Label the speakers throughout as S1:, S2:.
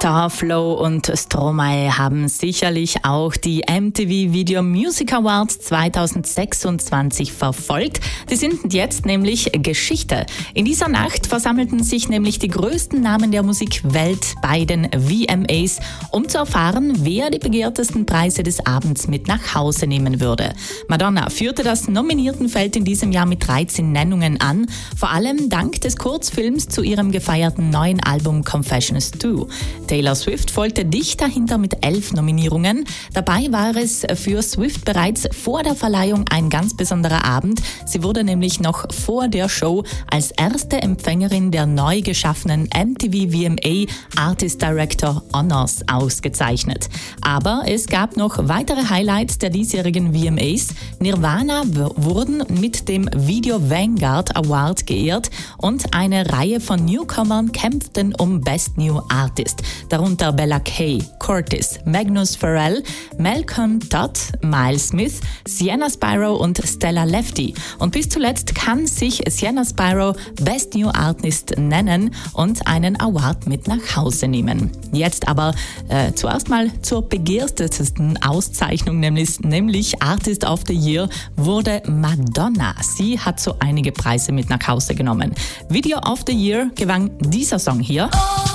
S1: Starflow und Stromae haben sicherlich auch die MTV Video Music Awards 2026 verfolgt. Die sind jetzt nämlich Geschichte. In dieser Nacht versammelten sich nämlich die größten Namen der Musikwelt bei den VMAs, um zu erfahren, wer die begehrtesten Preise des Abends mit nach Hause nehmen würde. Madonna führte das Nominiertenfeld in diesem Jahr mit 13 Nennungen an, vor allem dank des Kurzfilms zu ihrem gefeierten neuen Album Confessions 2. Taylor Swift folgte dicht dahinter mit 11 Nominierungen. Dabei war es für Swift bereits vor der Verleihung ein ganz besonderer Abend. Sie wurde nämlich noch vor der Show als erste Empfängerin der neu geschaffenen MTV VMA Artist Director Honors ausgezeichnet. Aber es gab noch weitere Highlights der diesjährigen VMAs. Nirvana wurden mit dem Video Vanguard Award geehrt und eine Reihe von Newcomern kämpften um Best New Artist. Darunter Bella Kay, Curtis, Magnus Pharrell, Malcolm Todd, Miles Smith, Sienna Spyro und Stella Lefty. Und bis zuletzt kann sich Sienna Spyro Best New Artist nennen und einen Award mit nach Hause nehmen. Jetzt aber zuerst mal zur begehrtesten Auszeichnung, nämlich Artist of the Year, wurde Madonna. Sie hat so einige Preise mit nach Hause genommen. Video of the Year gewann dieser Song hier.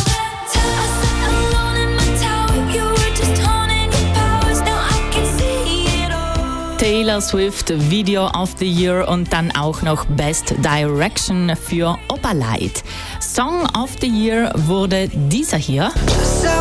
S1: Taylor Swift Video of the Year und dann auch noch Best Direction für Opalite. Song of the Year wurde dieser hier.